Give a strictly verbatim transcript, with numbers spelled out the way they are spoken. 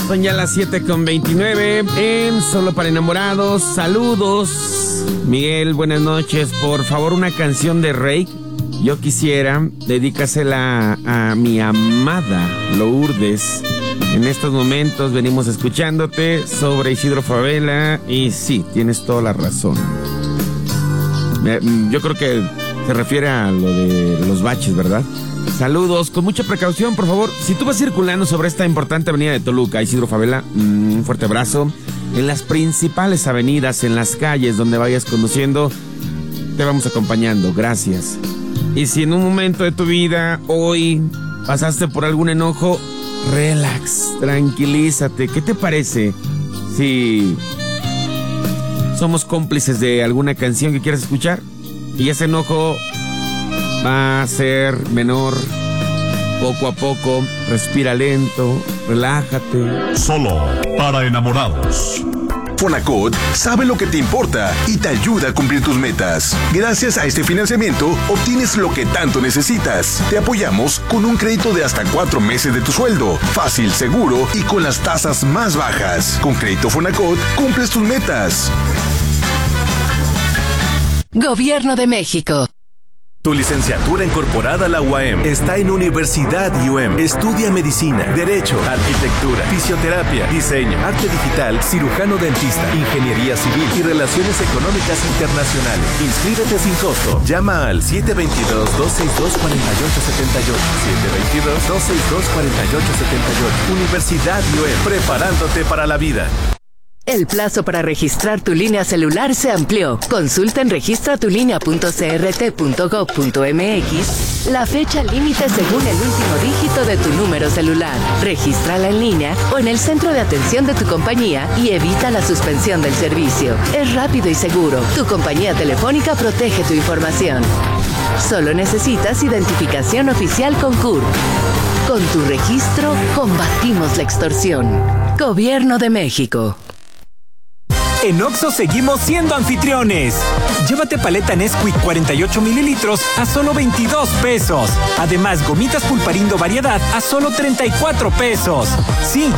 Son ya las siete con veintinueve en Solo para Enamorados. Saludos. Miguel, buenas noches. Por favor, una canción de Rey. Yo quisiera dedícasela a mi amada Lourdes. En estos momentos venimos escuchándote sobre Isidro Favela. Y sí, tienes toda la razón. Yo creo que se refiere a lo de los baches, ¿verdad? Saludos, con mucha precaución, por favor. Si tú vas circulando sobre esta importante avenida de Toluca, Isidro Favela, un fuerte abrazo. En las principales avenidas, en las calles donde vayas conduciendo, te vamos acompañando, gracias. Y si en un momento de tu vida, hoy, pasaste por algún enojo, relax, tranquilízate. ¿Qué te parece si somos cómplices de alguna canción que quieras escuchar? Y ese enojo va a ser menor, poco a poco. Respira lento, relájate. Solo para enamorados. Fonacot sabe lo que te importa y te ayuda a cumplir tus metas. Gracias a este financiamiento, obtienes lo que tanto necesitas. Te apoyamos con un crédito de hasta cuatro meses de tu sueldo. Fácil, seguro y con las tasas más bajas. Con Crédito Fonacot, cumples tus metas. Gobierno de México. Tu licenciatura incorporada a la U A M está en Universidad U M. Estudia medicina, derecho, arquitectura, fisioterapia, diseño, arte digital, cirujano dentista, ingeniería civil y relaciones económicas internacionales. Inscríbete sin costo. Llama al siete dos dos, dos seis dos, cuatro ocho siete ocho. siete dos dos, dos seis dos, cuatro ocho siete ocho. Universidad U M. Preparándote para la vida. El plazo para registrar tu línea celular se amplió. Consulta en registra tu línea punto c r t punto gov punto m x la fecha límite según el último dígito de tu número celular. Regístrala en línea o en el centro de atención de tu compañía y evita la suspensión del servicio. Es rápido y seguro. Tu compañía telefónica protege tu información. Solo necesitas identificación oficial con C U R. Con tu registro, combatimos la extorsión. Gobierno de México. En Oxxo seguimos siendo anfitriones. Llévate paleta Nesquik cuarenta y ocho mililitros a solo veintidós pesos. Además, gomitas Pulparindo variedad a solo treinta y cuatro pesos. Sí,